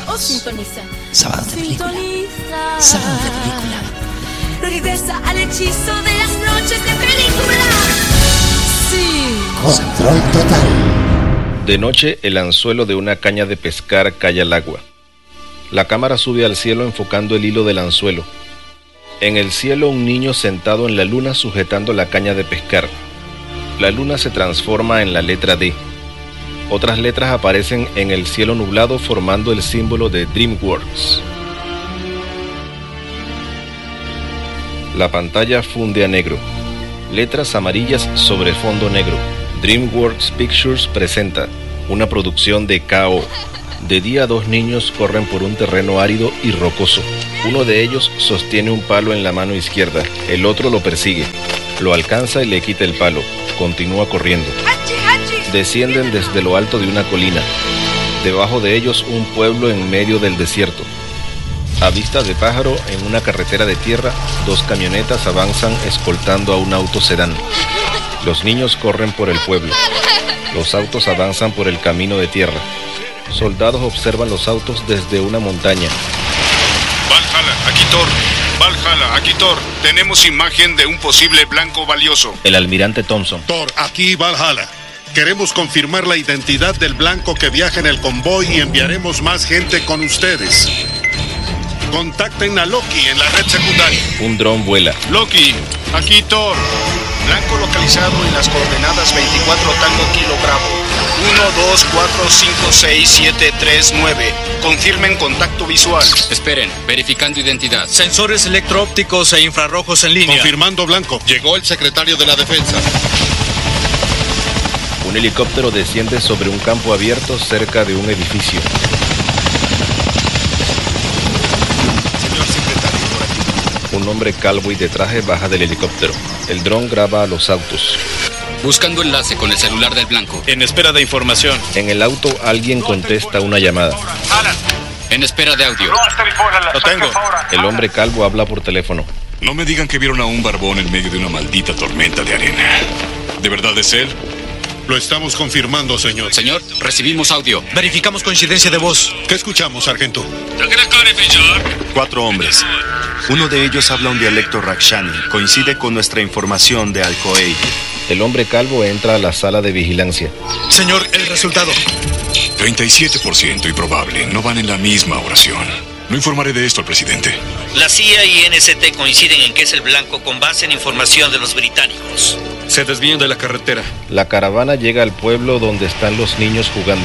o sintoniza. Sábado de película. Sábado de película. Regresa al hechizo de las noches de película. Sí. Control total. De noche, el anzuelo de una caña de pescar cae al agua. La cámara sube al cielo enfocando el hilo del anzuelo. En el cielo, un niño sentado en la luna sujetando la caña de pescar. La luna se transforma en la letra D. Otras letras aparecen en el cielo nublado formando el símbolo de DreamWorks. La pantalla funde a negro. Letras amarillas sobre fondo negro. DreamWorks Pictures presenta una producción de KO. De día, dos niños corren por un terreno árido y rocoso. Uno de ellos sostiene un palo en la mano izquierda, el otro lo persigue. Lo alcanza y le quita el palo. Continúa corriendo. Descienden desde lo alto de una colina. Debajo de ellos un pueblo en medio del desierto. A vista de pájaro, en una carretera de tierra, dos camionetas avanzan escoltando a un auto sedán. Los niños corren por el pueblo. Los autos avanzan por el camino de tierra. Soldados observan los autos desde una montaña. Valhalla, aquí Thor. Valhalla, aquí Thor. Tenemos imagen de un posible blanco valioso. El almirante Thompson. Thor, aquí Valhalla. Queremos confirmar la identidad del blanco que viaja en el convoy y enviaremos más gente con ustedes. Contacten a Loki en la red secundaria. Un dron vuela. Loki, aquí Thor. Blanco localizado en las coordenadas 24 Tango Kilo Bravo. 1, 2, 4, 5, 6, 7, 3, 9. Confirmen contacto visual. Esperen, verificando identidad. Sensores electroópticos e infrarrojos en línea. Confirmando blanco. Llegó el secretario de la Defensa. Un helicóptero desciende sobre un campo abierto cerca de un edificio. Señor secretario, por aquí. Un hombre calvo y de traje baja del helicóptero. El dron graba a los autos. Buscando enlace con el celular del blanco. En espera de información. En el auto alguien contesta una llamada. En espera de audio. Lo tengo. El hombre calvo habla por teléfono. No me digan que vieron a un barbón en medio de una maldita tormenta de arena. ¿De verdad es él? Lo estamos confirmando, señor. Señor, recibimos audio. Verificamos coincidencia de voz. ¿Qué escuchamos, sargento? 4 hombres. Uno de ellos habla un dialecto Rakshani. Coincide con nuestra información de Al-Khoei. El hombre calvo entra a la sala de vigilancia. Señor, el resultado. 37% improbable. No van en la misma oración. No informaré de esto al presidente. La CIA y NST coinciden en que es el blanco con base en información de los británicos. Se desvían de la carretera. La caravana llega al pueblo donde están los niños jugando.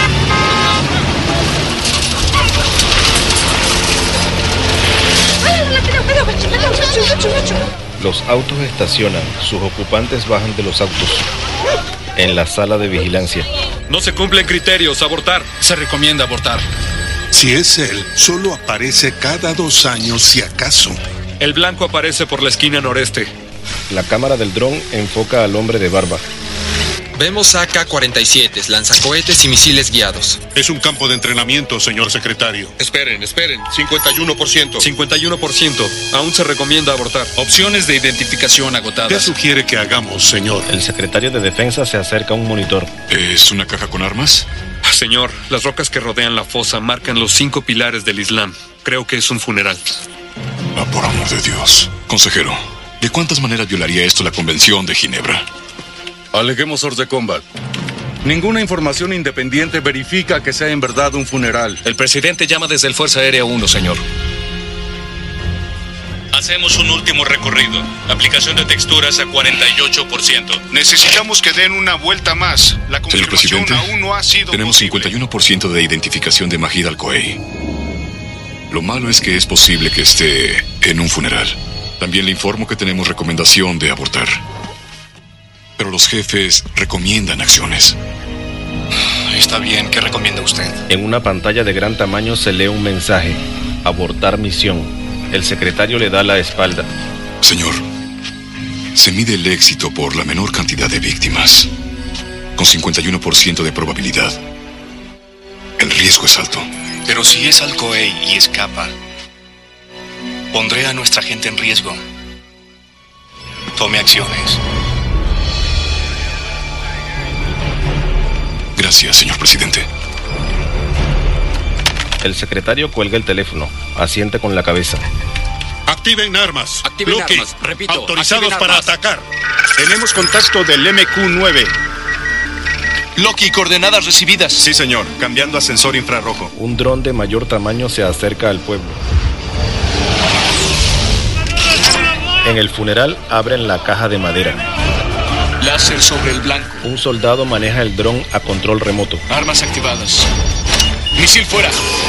Los autos estacionan, sus ocupantes bajan de los autos. En la sala de vigilancia. No se cumplen criterios, abortar. Se recomienda abortar. Si es él, solo aparece cada 2 años si acaso. El blanco aparece por la esquina noreste. La cámara del dron enfoca al hombre de barba. Vemos AK-47, lanzacohetes y misiles guiados. Es un campo de entrenamiento, señor secretario. Esperen. 51%. 51%. Aún se recomienda abortar. Opciones de identificación ¿Qué agotadas. sugiere que hagamos, señor? El secretario de Defensa se acerca a un monitor. ¿Es una caja con armas? Señor, las rocas que rodean la fosa marcan los 5 pilares del Islam. Creo que es un funeral. Ah, por amor de Dios. Consejero, ¿de cuántas maneras violaría esto la Convención de Ginebra? Aleguemos orden de combat. Ninguna información independiente verifica que sea en verdad un funeral. El presidente llama desde el Fuerza Aérea 1, señor. Hacemos un último recorrido. Aplicación de texturas a 48%. Necesitamos que den una vuelta más. La confirmación aún no ha sido tenemos posible. 51% de identificación de Majid Al-Khoei. Lo malo es que es posible que esté en un funeral. También le informo que tenemos recomendación de abortar. Pero los jefes recomiendan acciones. Está bien, ¿qué recomienda usted? En una pantalla de gran tamaño se lee un mensaje. Abortar misión. El secretario le da la espalda. Señor, se mide el éxito por la menor cantidad de víctimas. Con 51% de probabilidad. El riesgo es alto. Pero si es Al-Khoei y escapa, pondré a nuestra gente en riesgo. Tome acciones. Gracias, señor presidente. El secretario cuelga el teléfono, asiente con la cabeza. Activen armas. Activen Lucky, armas, repito. autorizados activen para armas. atacar. Tenemos contacto del MQ-9. Loki, coordenadas recibidas. Sí, señor. Cambiando a sensor infrarrojo. Un dron de mayor tamaño se acerca al pueblo. En el funeral abren la caja de madera. Láser sobre el blanco. Un soldado maneja el dron a control remoto. Armas activadas. Misil fuera.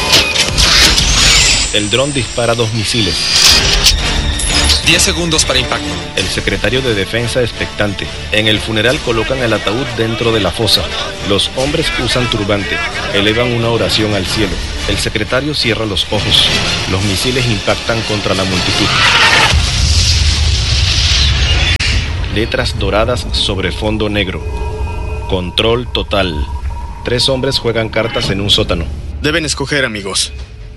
El dron dispara 2 misiles. 10 segundos para impacto. El secretario de Defensa expectante. En el funeral colocan el ataúd dentro de la fosa. Los hombres usan turbante. Elevan una oración al cielo. El secretario cierra los ojos. Los misiles impactan contra la multitud. Letras doradas sobre fondo negro. Control total. 3 hombres juegan cartas en un sótano. Deben escoger, amigos.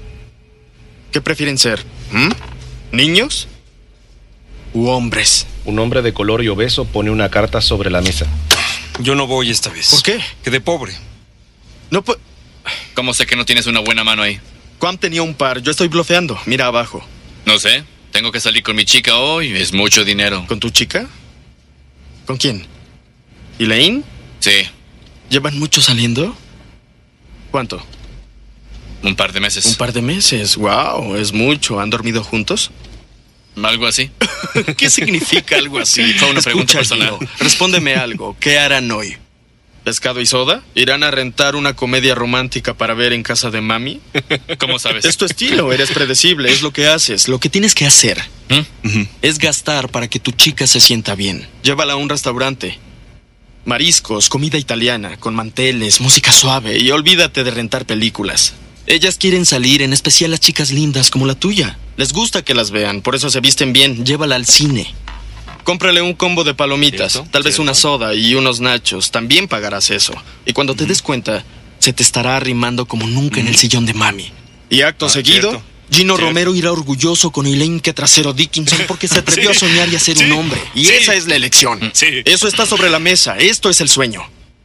¿Qué prefieren ser? ¿Niños? ¿U hombres? Un hombre de color y obeso pone una carta sobre la mesa. Yo no voy esta vez. ¿Por qué? Quedé pobre. No puedo... ¿Cómo sé que no tienes una buena mano ahí? Quam tenía un par, yo estoy blofeando. Mira abajo. No sé. Tengo que salir con mi chica hoy. Es mucho dinero. ¿Con tu chica? ¿Con quién? ¿Elaine? Sí. ¿Llevan mucho saliendo? ¿Cuánto? Un par de meses. Un par de meses. Wow, es mucho. ¿Han dormido juntos? ¿Algo así? ¿Qué significa algo así? Fue una pregunta Escucha, personal. Gio, respóndeme algo. ¿Qué harán hoy? ¿Pescado y soda? ¿Irán a rentar una comedia romántica para ver en casa de mami? ¿Cómo sabes? Es tu estilo, eres predecible, es lo que haces. Lo que tienes que hacer es gastar para que tu chica se sienta bien. Llévala a un restaurante. Mariscos, comida italiana, con manteles, música suave y olvídate de rentar películas. Ellas quieren salir, en especial las chicas lindas como la tuya. Les gusta que las vean, por eso se visten bien. Llévala al cine. Cómprale un combo de palomitas, tal vez una soda y unos nachos. También pagarás eso. Y cuando te des cuenta, se te estará arrimando como nunca en el sillón de mami. Y acto seguido, Gino Romero irá orgulloso con Elaine que trasero Dickinson porque se atrevió a soñar y a ser un hombre. Y esa es la elección. Eso está sobre la mesa. Esto es el sueño.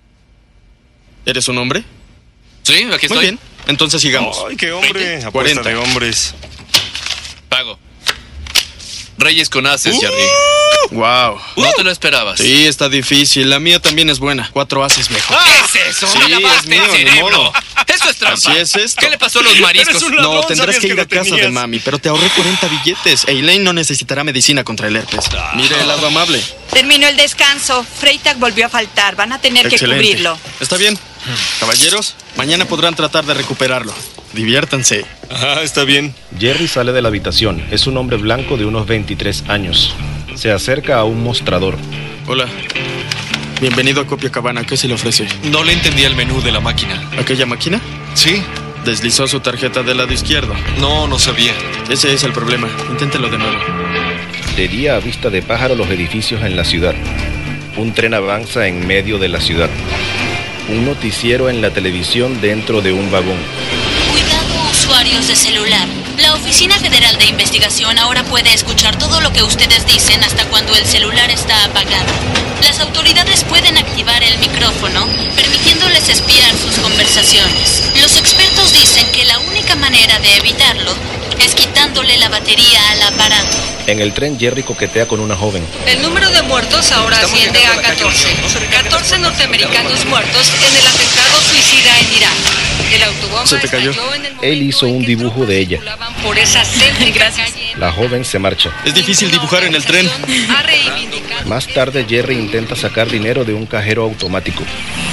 ¿Eres un hombre? Sí, aquí estoy. Muy bien. Entonces sigamos. ¡Ay, qué hombre! 20, Apuesta 40. de hombres. Pago. Reyes con ases, Jerry. Wow. No te lo esperabas. Sí, está difícil. La mía también es buena. 4 ases mejor. ¿Qué es eso? Sí, Me lavaste es mío, el ni cerebro. modo. Eso es trampa. Así es esto. ¿Qué le pasó a los mariscos? No, tendrás que ir a casa de mami, pero te ahorré 40 billetes. E Elaine no necesitará medicina contra el herpes. Mire el lado amable. Terminó el descanso. Freitag volvió a faltar. Van a tener que Excelente. cubrirlo. Está bien. Caballeros, mañana podrán tratar de recuperarlo. Diviértanse. Ajá, está bien. Jerry sale de la habitación. Es un hombre blanco de unos 23 años. Se acerca a un mostrador. Hola. Bienvenido a Copacabana. ¿Qué se le ofrece? No le entendía el menú de la máquina. ¿Aquella máquina? Sí. Deslizó su tarjeta del lado izquierdo. No sabía. Ese es el problema. Inténtelo de nuevo. De día a vista de pájaro los edificios en la ciudad. Un tren avanza en medio de la ciudad. Un noticiero en la televisión dentro de un vagón. Cuidado, usuarios de celular. La Oficina Federal de Investigación ahora puede escuchar todo lo que ustedes dicen hasta cuando el celular está apagado. Las autoridades pueden activar el micrófono, permitiéndoles espiar sus conversaciones. Los expertos dicen que la única manera de evitarlo es quitándole la batería al aparato. En el tren Jerry coquetea con una joven. El número de muertos ahora asciende a 14. 14 norteamericanos muertos en el atentado suicida en Irak. El autobomba ¿Se te cayó? estalló en el Él hizo un dibujo de ella. por esa céntrica calle. La joven se marcha. Es difícil dibujar en el tren. Ha reivindicado. Más tarde Jerry intenta sacar dinero de un cajero automático.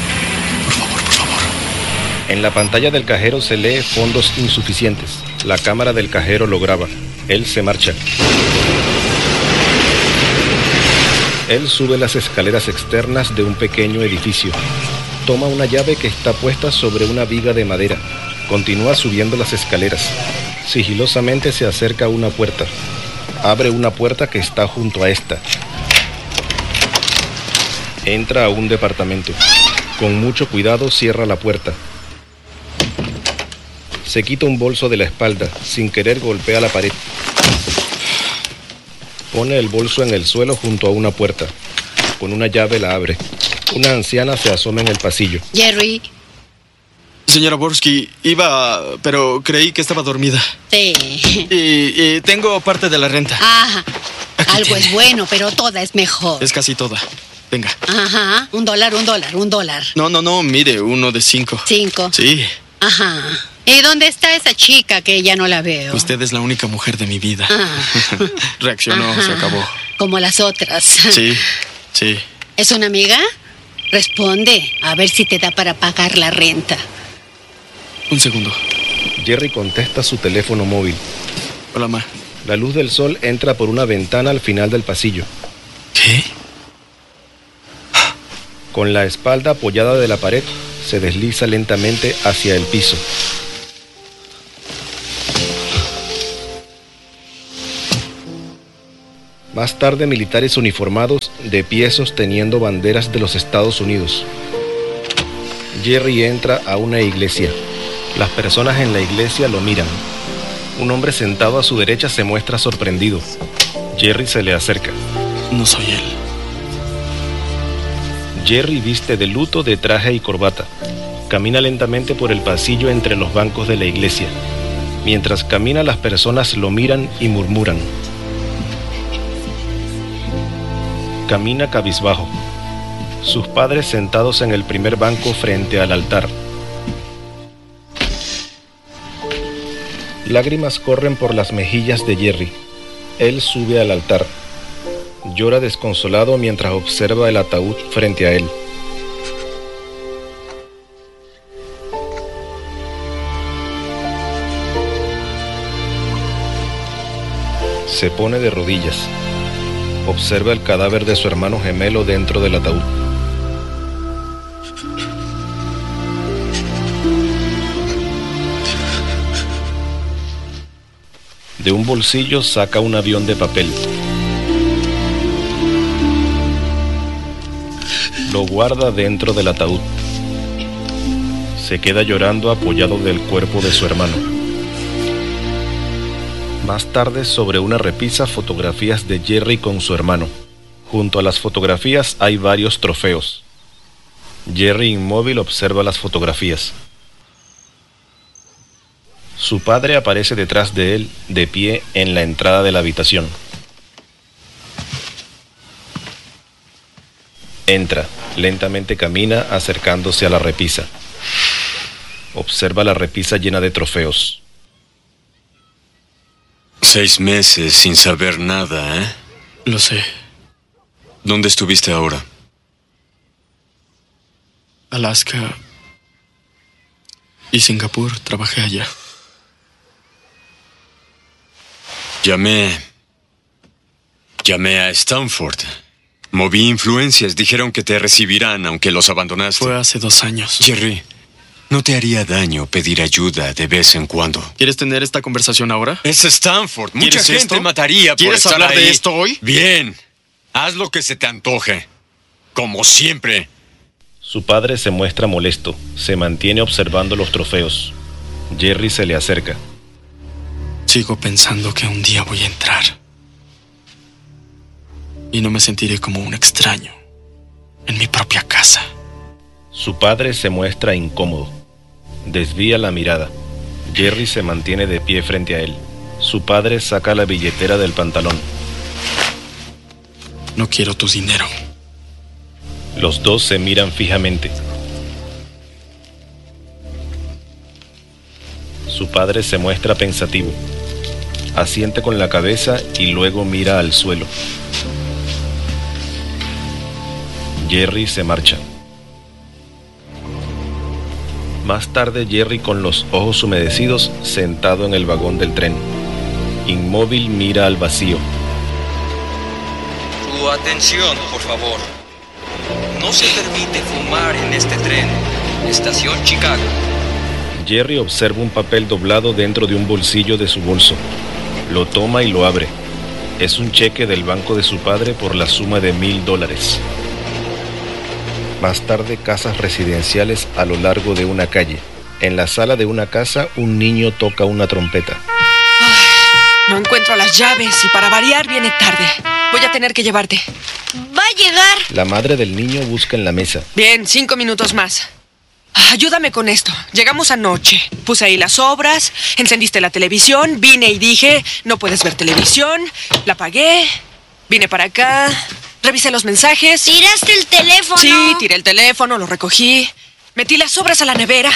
En la pantalla del cajero se lee fondos insuficientes. La cámara del cajero lo graba. Él se marcha. Él sube las escaleras externas de un pequeño edificio. Toma una llave que está puesta sobre una viga de madera. Continúa subiendo las escaleras. Sigilosamente se acerca a una puerta. Abre una puerta que está junto a esta. Entra a un departamento. Con mucho cuidado cierra la puerta. Se quita un bolso de la espalda. Sin querer golpea la pared. Pone el bolso en el suelo junto a una puerta. Con una llave la abre. Una anciana se asoma en el pasillo. Jerry. Señora Borsky, pero creí que estaba dormida. Sí. Y tengo parte de la renta. Ajá. Algo es bueno, pero toda es mejor. Es casi toda. Venga. Ajá. $1. No, mire, 1 de 5. 5. Sí. Ajá. ¿Y dónde está esa chica que ya no la veo? Usted es la única mujer de mi vida. Reaccionó, Ajá. se acabó. Como las otras. Sí. ¿Es una amiga? Responde, a ver si te da para pagar la renta. Un segundo. Jerry contesta su teléfono móvil. Hola, ma. La luz del sol entra por una ventana al final del pasillo. ¿Qué? Con la espalda apoyada de la pared, se desliza lentamente hacia el piso. Más tarde, militares uniformados de pie sosteniendo banderas de los Estados Unidos. Jerry entra a una iglesia. Las personas en la iglesia lo miran. Un hombre sentado a su derecha se muestra sorprendido. Jerry se le acerca. No soy él. Jerry viste de luto de traje y corbata. Camina lentamente por el pasillo entre los bancos de la iglesia. Mientras camina, las personas lo miran y murmuran. Camina cabizbajo. Sus padres sentados en el primer banco frente al altar. Lágrimas corren por las mejillas de Jerry. Él sube al altar. Llora desconsolado mientras observa el ataúd frente a él. Se pone de rodillas. Observa el cadáver de su hermano gemelo dentro del ataúd. De un bolsillo saca un avión de papel. Lo guarda dentro del ataúd. Se queda llorando apoyado del cuerpo de su hermano. Más tarde, sobre una repisa, fotografías de Jerry con su hermano. Junto a las fotografías hay varios trofeos. Jerry, inmóvil, observa las fotografías. Su padre aparece detrás de él, de pie en la entrada de la habitación. Entra, lentamente camina acercándose a la repisa. Observa la repisa llena de trofeos. 6 meses sin saber nada, ¿eh? Lo sé. ¿Dónde estuviste ahora? Alaska y Singapur. Trabajé allá. Llamé a Stanford. Moví influencias. Dijeron que te recibirán, aunque los abandonaste. Fue hace 2 años. Jerry, no te haría daño pedir ayuda de vez en cuando. ¿Quieres tener esta conversación ahora? Es Stanford. Mucha gente esto? mataría por ¿Quieres estar hablar ahí. de esto hoy? Bien. Haz lo que se te antoje. Como siempre. Su padre se muestra molesto. Se mantiene observando los trofeos. Jerry se le acerca. Sigo pensando que un día voy a entrar. Y no me sentiré como un extraño en mi propia casa. Su padre se muestra incómodo. Desvía la mirada. Jerry se mantiene de pie frente a él. Su padre saca la billetera del pantalón. No quiero tu dinero. Los dos se miran fijamente. Su padre se muestra pensativo. Asiente con la cabeza y luego mira al suelo. Jerry se marcha. Más tarde, Jerry, con los ojos humedecidos, sentado en el vagón del tren. Inmóvil, mira al vacío. Su atención, por favor. No se permite fumar en este tren. Estación Chicago. Jerry observa un papel doblado dentro de un bolsillo de su bolso. Lo toma y lo abre. Es un cheque del banco de su padre por la suma de $1,000. Más tarde, casas residenciales a lo largo de una calle. En la sala de una casa, un niño toca una trompeta. No encuentro las llaves y para variar viene tarde. Voy a tener que llevarte. Va a llegar. La madre del niño busca en la mesa. Bien, 5 minutos más. Ayúdame con esto. Llegamos anoche. Puse ahí las obras, encendiste la televisión, vine y dije, no puedes ver televisión. La apagué, vine para acá, revisé los mensajes. ¿Tiraste el teléfono? Sí, tiré el teléfono, lo recogí. Metí las obras a la nevera.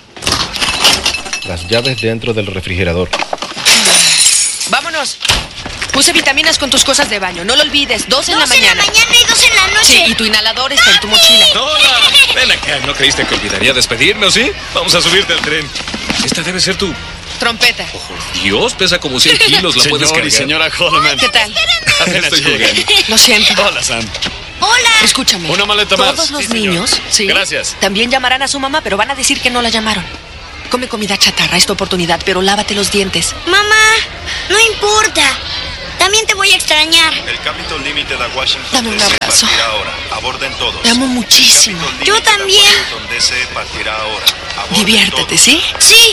Las llaves dentro del refrigerador. Vámonos. Puse vitaminas con tus cosas de baño. No lo olvides. 2 en la mañana. 2 en la mañana y 2 en la noche. Sí, y tu inhalador está en tu mochila. Hola, ven acá. ¿No creíste que olvidaría despedirnos, sí? Vamos a subirte al tren. Esta debe ser tu... trompeta. Dios, pesa como 100 kilos. La puedes cargar. Y señora Holloman. ¿Qué tal? Estoy jugando. Lo siento. Hola, Sam. Hola. Escúchame. Una maleta más. Todos los Sí, señor. niños, sí. Gracias. También llamarán a su mamá, pero van a decir que no la llamaron. Come comida chatarra, es tu oportunidad, pero lávate los dientes. Mamá, no importa. También te voy a extrañar. El Capitol Limited a Washington Dame un DC abrazo. partirá ahora. Aborden todos. Te amo muchísimo. Capitol Yo Limited a también. Washington DC partirá ahora. Aborden Diviértete, todos. ¿sí? Sí,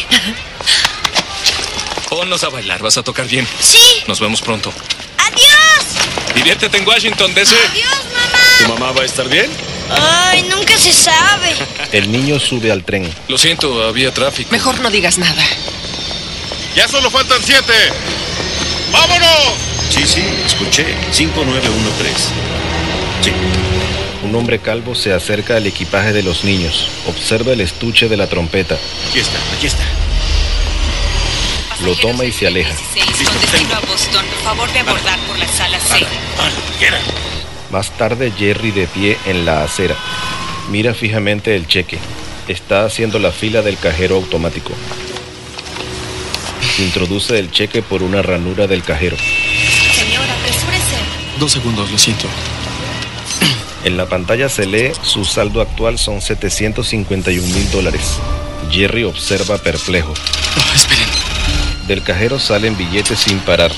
Ponnos a bailar, vas a tocar bien. sí. Nos vemos pronto. Adiós. Diviértete en Washington, DC. Adiós, mamá. ¿Tu mamá va a estar bien? Ay, nunca se sabe. El niño sube al tren. Lo siento, había tráfico. Mejor no digas nada. Ya solo faltan 7. ¡Vámonos! Sí, escuché. 5913. Sí. Un hombre calvo se acerca al equipaje de los niños. Observa el estuche de la trompeta. Aquí está. Lo toma y se aleja. Con destino a Boston, por favor de abordar por la sala C. Más tarde, Jerry, de pie en la acera, mira fijamente el cheque. Está haciendo la fila del cajero automático. Introduce el cheque por una ranura del cajero. Señor, apresúrese. 2 segundos, lo siento. En la pantalla se lee: su saldo actual son $751,000. Jerry observa perplejo. Esperen. Del cajero salen billetes sin parar.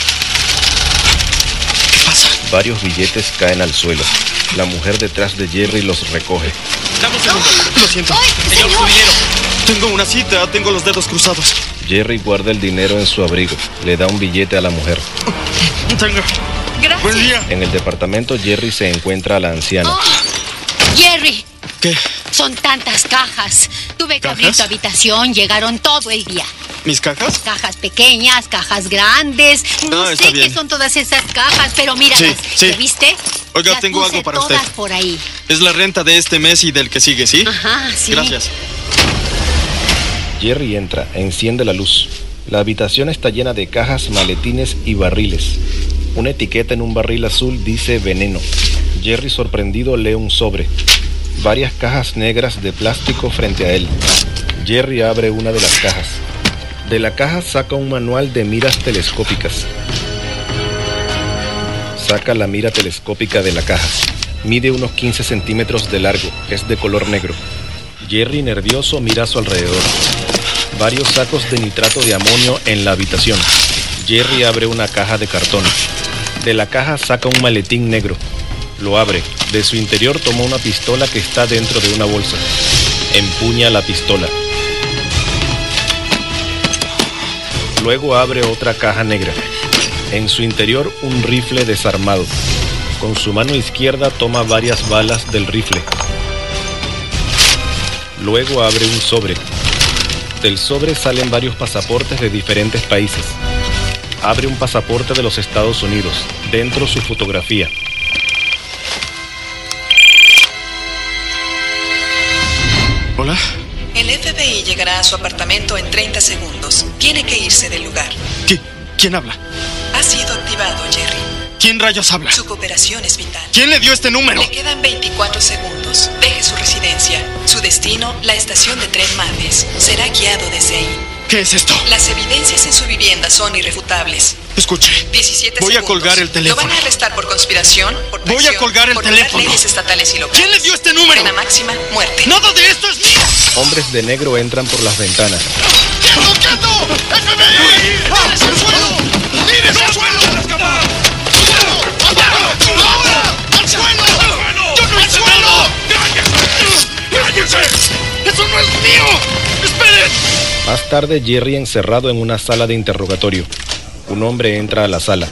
¿Qué pasa? Varios billetes caen al suelo. La mujer detrás de Jerry los recoge. Dame un segundo. Lo siento. ¡Ay, Señor, señor! su dinero. Tengo una cita, tengo los dedos cruzados. Jerry guarda el dinero en su abrigo. Le da un billete a la mujer. Tengo. Gracias. Buen día. En el departamento, Jerry se encuentra a la anciana. Jerry, ¿Qué? son tantas cajas. Tuve que abrir ¿Cajas? tu habitación, llegaron todo el día. ¿Mis cajas? Cajas pequeñas, cajas grandes. No Ah, está sé bien. qué son todas esas cajas, pero míralas. Sí. ¿Ya viste? Oiga, Las tengo puse algo para todas usted. por ahí. Es la renta de este mes y del que sigue, ¿sí? Ajá, sí. Gracias. Jerry entra, enciende la luz. La habitación está llena de cajas, maletines y barriles. Una etiqueta en un barril azul dice veneno. Jerry, sorprendido, lee un sobre. Varias cajas negras de plástico frente a él. Jerry abre una de las cajas. De la caja saca un manual de miras telescópicas. Saca la mira telescópica de la caja. Mide unos 15 centímetros de largo. Es de color negro. Jerry, nervioso, mira a su alrededor. Varios sacos de nitrato de amonio en la habitación. Jerry abre una caja de cartón. De la caja saca un maletín negro. Lo abre. De su interior toma una pistola que está dentro de una bolsa. Empuña la pistola. Luego abre otra caja negra. En su interior un rifle desarmado. Con su mano izquierda toma varias balas del rifle. Luego abre un sobre. Del sobre salen varios pasaportes de diferentes países. Abre un pasaporte de los Estados Unidos. Dentro su fotografía. ¿Hola? El FBI llegará a su apartamento en 30 segundos. Tiene que irse del lugar. ¿Quién habla? Ha sido activado, Jerry. ¿Quién rayos habla? Su cooperación es vital. ¿Quién le dio este número? Le quedan 24 segundos. Deje su residencia. Su destino, la estación de tren Madness. Será guiado desde ahí. ¿Qué es esto? Las evidencias en su vivienda son irrefutables. Escuche. 17 Voy a segundos. colgar el teléfono. Lo van a arrestar por conspiración, por Voy a traición, colgar el por teléfono. violar leyes estatales y locales. ¿Quién le dio este número? Pena máxima, muerte. ¡Nada de esto es mío! Hombres de negro entran por las ventanas. ¡Quieto! ¡FBI! ¡Tírese al suelo! ¡Tírese al suelo! ¡Ahora! ¡Al suelo! ¡Yo no al suelo! ¡Cállense! ¡Eso no es mío! ¡Esperen! Más tarde, Jerry encerrado en una sala de interrogatorio. Un hombre entra a la sala.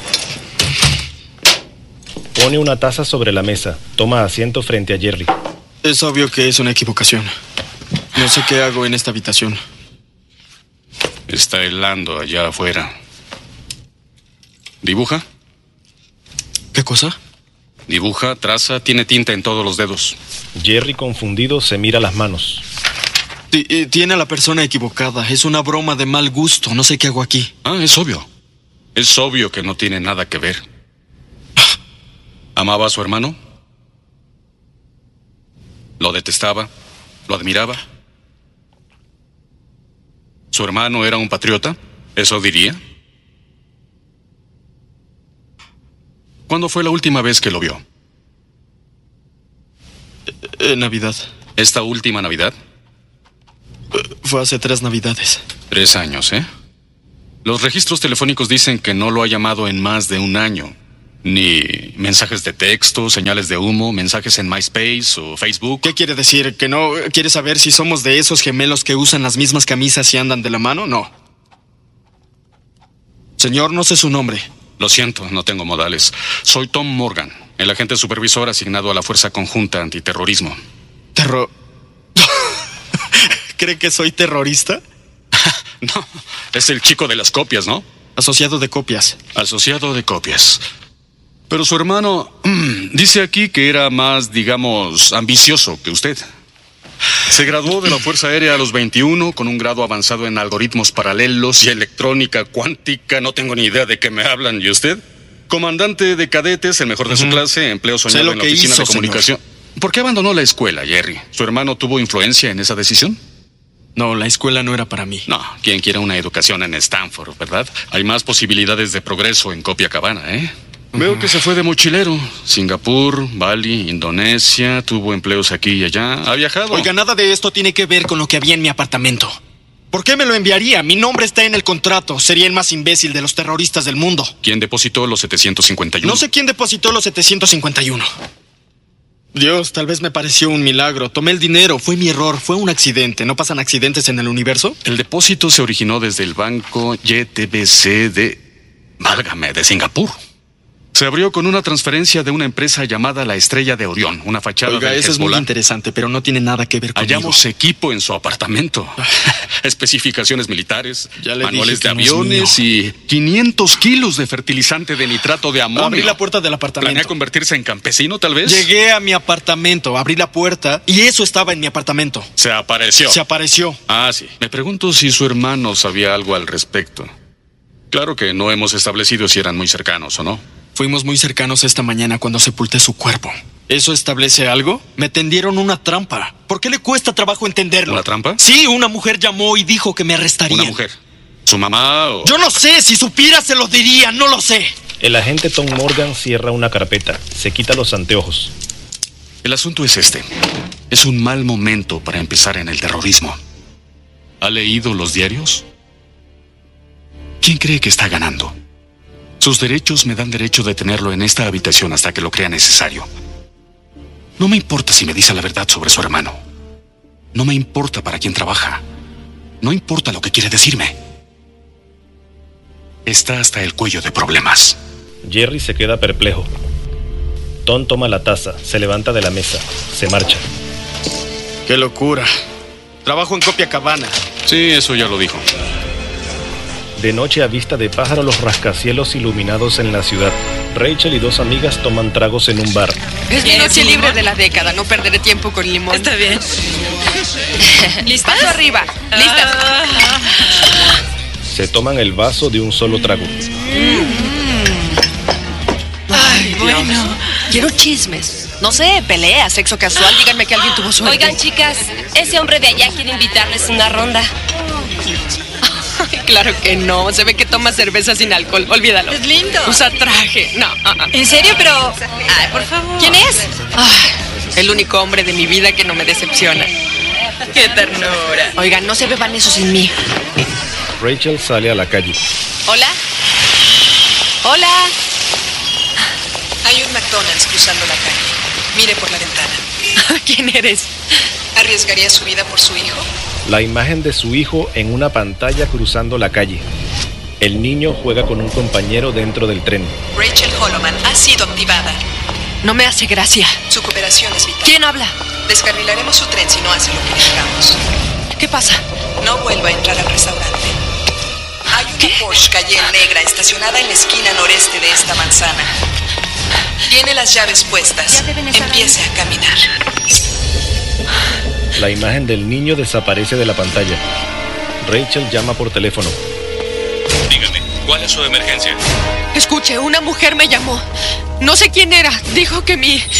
Pone una taza sobre la mesa. Toma asiento frente a Jerry. Es obvio que es una equivocación. No sé qué hago en esta habitación. Está helando allá afuera. ¿Dibuja? ¿Qué cosa? Dibuja, traza, tiene tinta en todos los dedos. Jerry, confundido, se mira las manos. Tiene a la persona equivocada. Es una broma de mal gusto. No sé qué hago aquí. Ah, es obvio. Es obvio que no tiene nada que ver. ¿Amaba a su hermano? ¿Lo detestaba? ¿Lo admiraba? ¿Su hermano era un patriota? ¿Eso diría? ¿Cuándo fue la última vez que lo vio? Navidad. ¿Esta última Navidad? Fue hace 3 Navidades. 3 años, ¿eh? Los registros telefónicos dicen que no lo ha llamado en más de 1 año. Ni mensajes de texto, señales de humo, mensajes en MySpace o Facebook. ¿Qué quiere decir? ¿Que no quiere saber si somos de esos gemelos que usan las mismas camisas y andan de la mano? No. Señor, no sé su nombre. Lo siento, no tengo modales. Soy Tom Morgan, el agente supervisor asignado a la Fuerza Conjunta Antiterrorismo. ¿Cree que soy terrorista? No, es el chico de las copias, ¿no? Asociado de copias. Asociado de copias. Pero su hermano dice aquí que era más, digamos, ambicioso que usted. Se graduó de la Fuerza Aérea a los 21 con un grado avanzado en algoritmos paralelos y electrónica cuántica. No tengo ni idea de qué me hablan. ¿Y usted? Comandante de cadetes, el mejor de su clase, empleo soñado en la oficina de comunicación. Señor. ¿Por qué abandonó la escuela, Jerry? ¿Su hermano tuvo influencia en esa decisión? No, la escuela no era para mí. No, quien quiera una educación en Stanford, ¿verdad? Hay más posibilidades de progreso en Copacabana, ¿eh? Veo que se fue de mochilero. Singapur, Bali, Indonesia, tuvo empleos aquí y allá. Ha viajado. Oiga, nada de esto tiene que ver con lo que había en mi apartamento. ¿Por qué me lo enviaría? Mi nombre está en el contrato. Sería el más imbécil de los terroristas del mundo. ¿Quién depositó los 751? No sé quién depositó los 751. Dios, tal vez me pareció un milagro. Tomé el dinero. Fue mi error. Fue un accidente. ¿No pasan accidentes en el universo? El depósito se originó desde el banco YTBC de Singapur. Se abrió con una transferencia de una empresa llamada La Estrella de Orión, una fachada de Hezbollah. Eso es muy interesante, pero no tiene nada que ver conmigo. Hallamos equipo en su apartamento. Especificaciones militares, manuales de aviones y 500 kilos de fertilizante de nitrato de amonio. Abrí la puerta del apartamento. ¿Planea convertirse en campesino, tal vez? Llegué a mi apartamento, abrí la puerta y eso estaba en mi apartamento. Se apareció. Se apareció. Ah, sí. Me pregunto si su hermano sabía algo al respecto. Claro que no hemos establecido si eran muy cercanos o no. Fuimos muy cercanos esta mañana cuando sepulté su cuerpo. ¿Eso establece algo? Me tendieron una trampa. ¿Por qué le cuesta trabajo entenderlo? ¿Una trampa? Sí, una mujer llamó y dijo que me arrestaría. ¿Una mujer? ¿Su mamá o...? Yo no sé, si supiera se lo diría, no lo sé. El agente Tom Morgan cierra una carpeta, se quita los anteojos. El asunto es este. Es un mal momento para empezar en el terrorismo. ¿Ha leído los diarios? ¿Quién cree que está ganando? Sus derechos me dan derecho de tenerlo en esta habitación hasta que lo crea necesario. No me importa si me dice la verdad sobre su hermano. No me importa para quién trabaja. No importa lo que quiere decirme. Está hasta el cuello de problemas. Jerry se queda perplejo. Tom toma la taza, se levanta de la mesa, se marcha. ¡Qué locura! Trabajo en Copacabana. Sí, eso ya lo dijo. De noche, a vista de pájaro, los rascacielos iluminados en la ciudad. Rachel y 2 amigas toman tragos en un bar. Es mi noche libre de la década. No perderé tiempo con limón. Está bien. ¿Listas? Paso arriba. ¿Listas? Se toman el vaso de un solo trago. Ay, bueno. Quiero chismes. No sé, pelea, sexo casual. Díganme que alguien tuvo suerte. Oigan, chicas, ese hombre de allá quiere invitarles una ronda. Ay, claro que no. Se ve que toma cerveza sin alcohol. Olvídalo. Es lindo. Usa traje. No. ¿En serio? Pero... Ay, por favor. ¿Quién es? Ay, el único hombre de mi vida que no me decepciona. ¡Qué ternura! Oigan, no se beban eso sin mí. Rachel sale a la calle. ¿Hola? ¿Hola? Hay un McDonald's cruzando la calle. Mire por la ventana. ¿Quién eres? ¿Arriesgaría su vida por su hijo? La imagen de su hijo en una pantalla cruzando la calle. El niño juega con un compañero dentro del tren. Rachel Holloman ha sido activada. No me hace gracia. Su cooperación es vital. ¿Quién habla? Descarrilaremos su tren si no hace lo que digamos. ¿Qué pasa? No vuelva a entrar al restaurante. Hay una Porsche Cayenne negra estacionada en la esquina noreste de esta manzana. Tiene las llaves puestas. Empiece a caminar. La imagen del niño desaparece de la pantalla. Rachel llama por teléfono. Dígame, ¿cuál es su emergencia? Escuche, una mujer me llamó. No sé quién era. Dijo que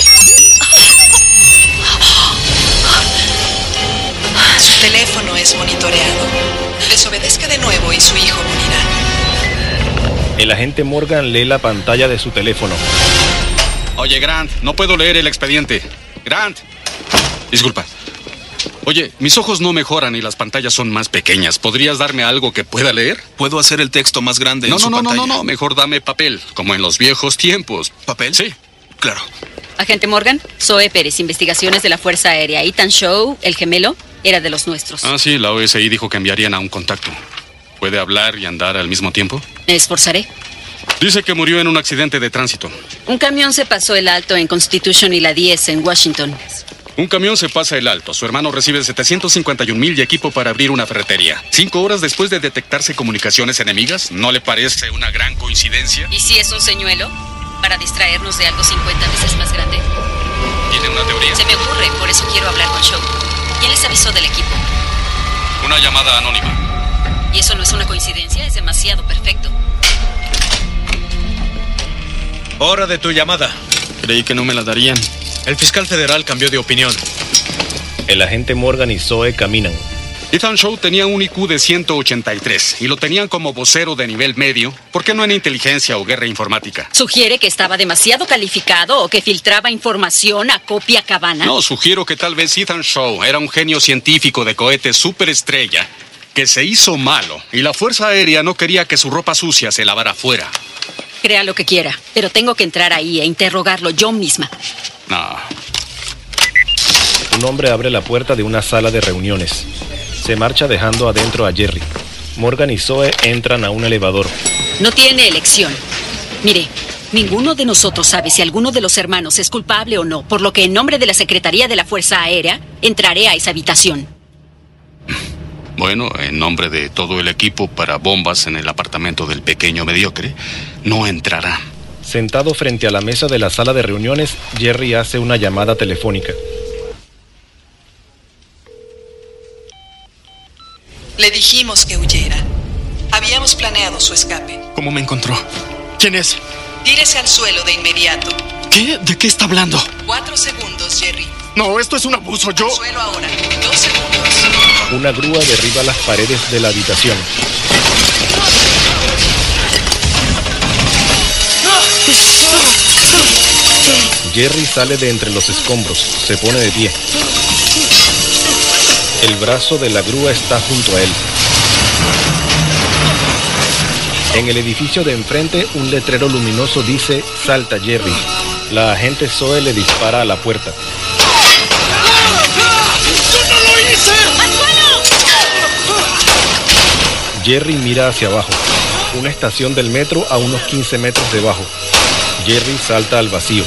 Su teléfono es monitoreado. Desobedezca de nuevo y su hijo morirá. El agente Morgan lee la pantalla de su teléfono. Oye, Grant, no puedo leer el expediente. Grant. Disculpa. Oye, mis ojos no mejoran y las pantallas son más pequeñas. ¿Podrías darme algo que pueda leer? Puedo hacer el texto más grande en su pantalla. No. Mejor dame papel, como en los viejos tiempos. ¿Papel? Sí. Claro. Agente Morgan, Zoe Pérez, investigaciones de la Fuerza Aérea. Ethan Shaw, el gemelo, era de los nuestros. Ah, sí, la OSI dijo que enviarían a un contacto. ¿Puede hablar y andar al mismo tiempo? Me esforzaré. Dice que murió en un accidente de tránsito. Un camión se pasó el alto en Constitution y la 10 en Washington. Un camión se pasa el alto. Su hermano recibe 751,000 y equipo para abrir una ferretería. 5 horas después de detectarse comunicaciones enemigas. ¿No le parece una gran coincidencia? ¿Y si es un señuelo? Para distraernos de algo 50 veces más grande. ¿Tiene una teoría? Se me ocurre, por eso quiero hablar con Shaw. ¿Quién les avisó del equipo? Una llamada anónima. ¿Y eso no es una coincidencia? Es demasiado perfecto. Hora de tu llamada. Creí que no me la darían. El fiscal federal cambió de opinión. El agente Morgan y Zoe caminan. Ethan Shaw tenía un IQ de 183 y lo tenían como vocero de nivel medio. ¿Por qué no en inteligencia o guerra informática? ¿Sugiere que estaba demasiado calificado o que filtraba información a copia cabana? No, sugiero que tal vez Ethan Shaw era un genio científico de cohete superestrella que se hizo malo y la Fuerza Aérea no quería que su ropa sucia se lavara afuera. Crea lo que quiera, pero tengo que entrar ahí e interrogarlo yo misma. No. Un hombre abre la puerta de una sala de reuniones. Se marcha dejando adentro a Jerry. Morgan y Zoe entran a un elevador. No tiene elección. Mire, ninguno de nosotros sabe si alguno de los hermanos es culpable o no, por lo que en nombre de la Secretaría de la Fuerza Aérea, entraré a esa habitación. Bueno, en nombre de todo el equipo para bombas en el apartamento del pequeño mediocre, no entrará. Sentado frente a la mesa de la sala de reuniones, Jerry hace una llamada telefónica. Le dijimos que huyera. Habíamos planeado su escape. ¿Cómo me encontró? ¿Quién es? Tírese al suelo de inmediato. ¿Qué? ¿De qué está hablando? 4 segundos, Jerry. No, esto es un abuso. Yo... Al suelo ahora. 2 segundos. Una grúa derriba las paredes de la habitación. Jerry sale de entre los escombros. Se pone de pie. El brazo de la grúa está junto a él. En el edificio de enfrente, un letrero luminoso dice: "Salta, Jerry". La agente Zoe le dispara a la puerta. ¡Yo no lo hice! ¡Al suelo! Jerry mira hacia abajo. Una estación del metro a unos 15 metros debajo. Jerry salta al vacío.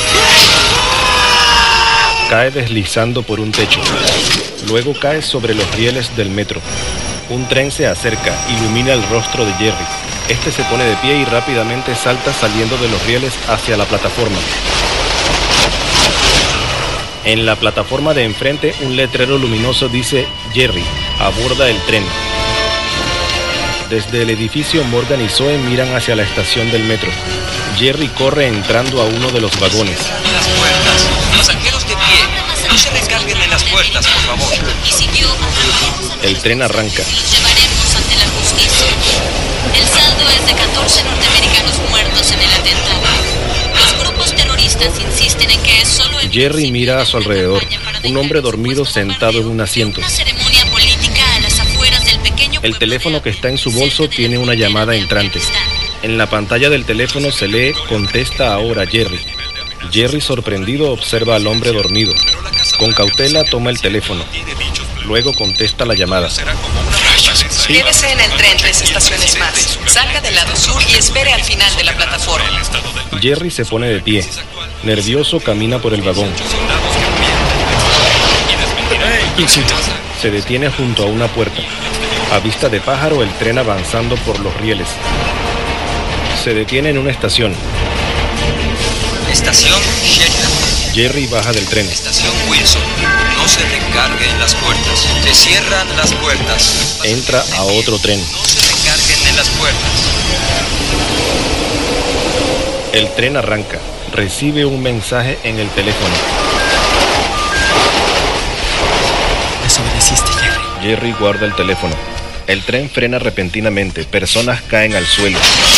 Cae deslizando por un techo. Luego cae sobre los rieles del metro. Un tren se acerca, ilumina el rostro de Jerry. Este se pone de pie y rápidamente salta saliendo de los rieles hacia la plataforma. En la plataforma de enfrente, un letrero luminoso dice: "Jerry, aborda el tren". Desde el edificio, Morgan y Zoe miran hacia la estación del metro. Jerry corre entrando a uno de los vagones. Las puertas. Pasajeros de pie. No se recarguen en las puertas, por favor. El tren arranca. Los llevaremos ante la justicia. El saldo es de 14 norteamericanos muertos en el atentado. Los grupos terroristas insisten en que es solo el Jerry mira a su alrededor. Un hombre dormido sentado en un asiento. una ceremonia política a las afueras del pequeño El teléfono que está en su bolso tiene una llamada entrante. En la pantalla del teléfono se lee: "Contesta ahora, Jerry". Jerry, sorprendido, observa al hombre dormido. Con cautela toma el teléfono. Luego contesta la llamada. Quédese en el tren 3 estaciones más. Salga del lado sur y espere al final de la plataforma. Jerry se pone de pie. Nervioso camina por el vagón. Lo siento. Se detiene junto a una puerta. A vista de pájaro, el tren avanzando por los rieles. Se detiene en una estación. Estación Sheridan. Jerry baja del tren. Estación Wilson. No se recarguen las puertas. Se cierran las puertas. Entra a otro tren. No se recarguen en las puertas. El tren arranca. Recibe un mensaje en el teléfono. Desobedeciste, Jerry. Jerry guarda el teléfono. El tren frena repentinamente. Personas caen al suelo.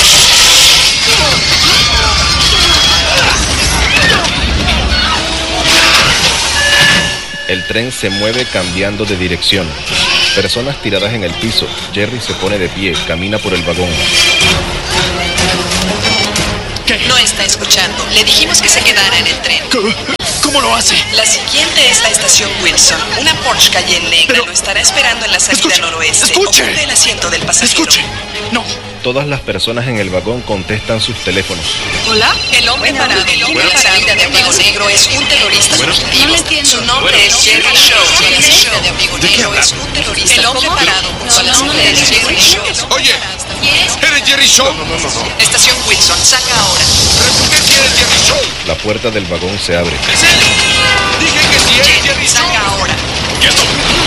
El tren se mueve cambiando de dirección. Personas tiradas en el piso. Jerry se pone de pie, camina por el vagón. ¿Qué? No está escuchando. Le dijimos que se quedara en el tren. ¿Cómo lo hace? La siguiente es la estación Wilson. Una Porsche Cayenne negra lo estará esperando en la salida noroeste. ¡Escuche! Ocupe el asiento del pasajero. ¡Escuche! ¡No! Todas las personas en el vagón contestan sus teléfonos. ¿Hola? El hombre parado en la salida de abrigo negro es un terrorista fugitivo. No lo entiendo. Su nombre es Jerry Shaw. La salida de abrigo negro es un terrorista. El hombre parado junto a la salida es Jerry Shaw. Oye, ¿eres Jerry Shaw? No. Estación Wilson, salga ahora. ¿Qué si eres Jerry Shaw? La puerta del vagón se abre. ¿Es él? Dije que si eres Jerry Shaw. Salga ahora. ¡Quieto!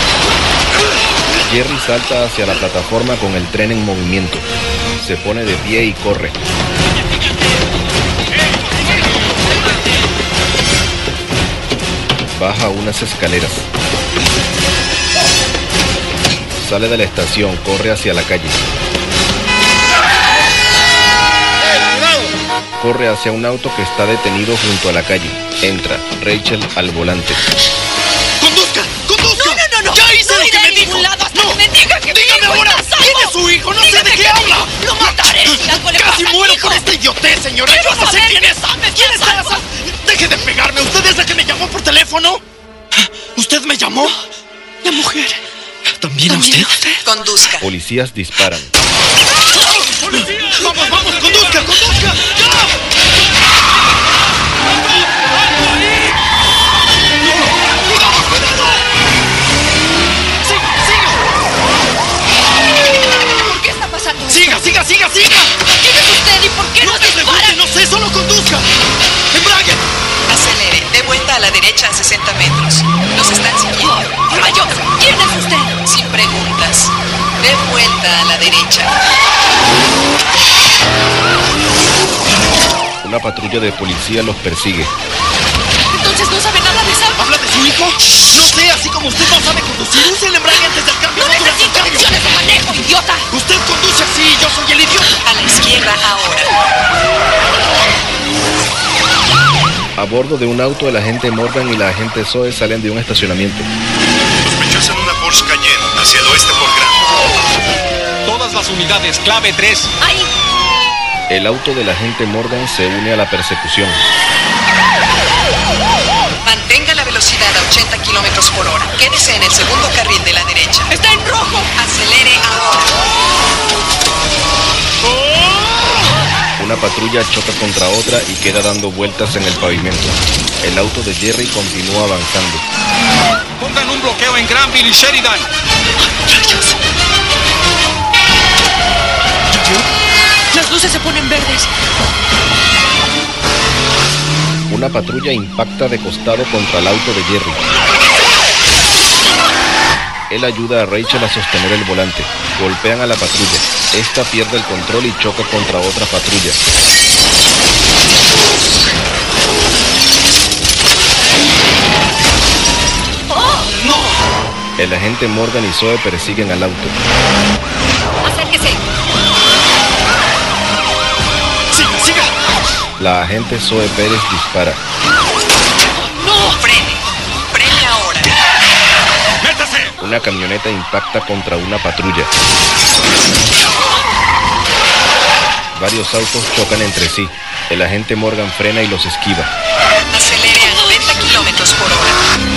Jerry salta hacia la plataforma con el tren en movimiento. Se pone de pie y corre. Baja unas escaleras. Sale de la estación, corre hacia la calle. Corre hacia un auto que está detenido junto a la calle. Entra, Rachel al volante. ¡Conduzca! ¡Conduzca! No. ¡Ya hice lo que me dijo! ¡No! ¡Me diga que ¡Dígame ahora! ¿Quién es su hijo? ¡No sé de qué habla! ¡Lo mataré! Si algo le ¡Casi pasa a mi muero hijo! por esta idiotez, señora! ¡Yo no sé quién es! ¿Quién está? ¡Deje de pegarme! ¿Usted es la que me llamó por teléfono? ¿Usted me llamó? La mujer. ¿También a usted? Conduzca. Policías disparan. ¡Vamos! ¡Conduzca! ¿Por qué está pasando esto? ¡Siga! ¿Quién es usted y por qué No nos te dispara? pregunte, no sé, solo conduzca. ¡Embrague! Acelere. De vuelta a la derecha a 60 metros. Nos están siguiendo. ¡Rayos! ¿Quién es usted? Sin preguntas. De vuelta a la derecha. Una patrulla de policía los persigue. Entonces no sabe nada de esa. ¿Habla de su hijo? No sé, así como usted no sabe conducir, use el embrague antes del cambio. ¡No necesito lecciones de manejo, idiota! Usted conduce así, yo soy el idiota. A la izquierda ahora. A bordo de un auto, el agente Morgan y la agente Zoe salen de un estacionamiento. Sospechoso en una Porsche Cayenne, hacia el oeste por Grant. Todas las unidades, clave 3. ¡Ahí! El auto del agente Morgan se une a la persecución. Mantenga la velocidad a 80 kilómetros por hora. Quédese en el segundo carril de la derecha. ¡Está en rojo! Acelere ahora. Una patrulla choca contra otra y queda dando vueltas en el pavimento. El auto de Jerry continúa avanzando. Pongan un bloqueo en Granville y Sheridan. ¡Rayos! Las luces se ponen verdes. Una patrulla impacta de costado contra el auto de Jerry. Él ayuda a Rachel a sostener el volante. Golpean a la patrulla. Esta pierde el control y choca contra otra patrulla. ¡Oh! ¡No! El agente Morgan y Zoe persiguen al auto. ¡Acérquese! ¡Siga! La agente Zoe Pérez dispara. ¡No! Frene ahora. ¡Métase! Una camioneta impacta contra una patrulla. Varios autos chocan entre sí. El agente Morgan frena y los esquiva. Acelere a 90 kilómetros por hora.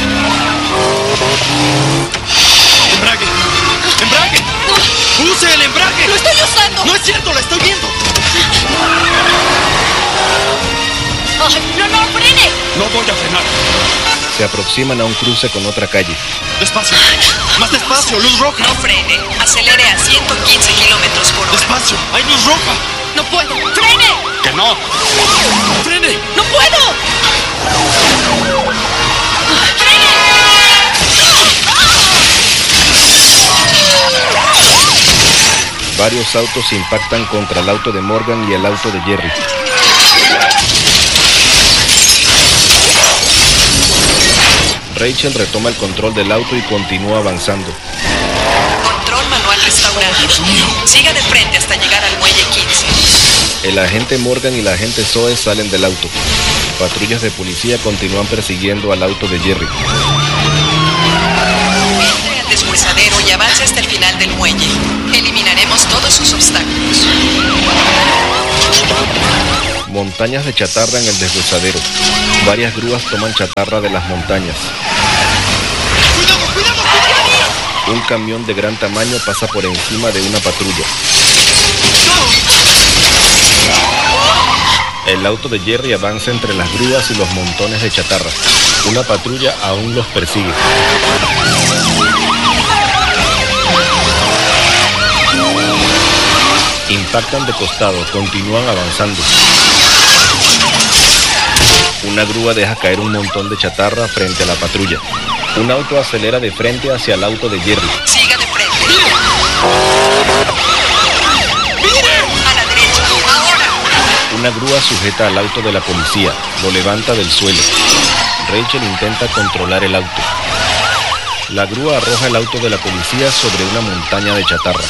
¡Embrague! ¡Use el embrague! ¡Lo estoy usando! ¡No es cierto! ¡La estoy viendo! ¡Ay, no, frene! No voy a frenar. Se aproximan a un cruce con otra calle. ¡Despacio! ¡Más despacio! ¡Luz roja! No frene. Acelere a 115 kilómetros por hora. ¡Despacio! ¡Hay luz roja! ¡No puedo! ¡Frene! ¡Que no! ¡Frene! ¡No puedo! Varios autos impactan contra el auto de Morgan y el auto de Jerry. Rachel retoma el control del auto y continúa avanzando. Control manual restaurado. Siga de frente hasta llegar al muelle 15. El agente Morgan y la agente Zoe salen del auto. Patrullas de policía continúan persiguiendo al auto de Jerry. Entre al deshuesadero y avance hasta el final del muelle. Eliminaremos todos sus obstáculos. Montañas de chatarra en el deshuesadero. Varias grúas toman chatarra de las montañas. Un camión de gran tamaño pasa por encima de una patrulla. El auto de Jerry avanza entre las grúas y los montones de chatarra. Una patrulla aún los persigue. Impactan de costado, continúan avanzando. Una grúa deja caer un montón de chatarra frente a la patrulla. Un auto acelera de frente hacia el auto de Jerry. Siga de frente. ¡Mire! A la derecha, ahora. Una grúa sujeta al auto de la policía, lo levanta del suelo. Rachel intenta controlar el auto. La grúa arroja el auto de la policía sobre una montaña de chatarra.